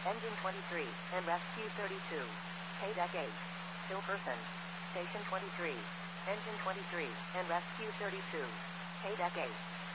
Engine 23, and Rescue 32. KDEC 8. Still person. Station 23. Engine 23, and Rescue 32. KDEC 8.